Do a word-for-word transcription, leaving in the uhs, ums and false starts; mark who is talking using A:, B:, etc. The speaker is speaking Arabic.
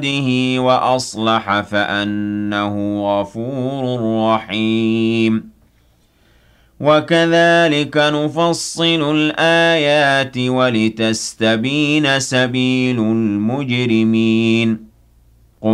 A: به وأصلح فأنه غفور رحيم وكذلك نفصل الآيات ولتستبين سبيل المجرمين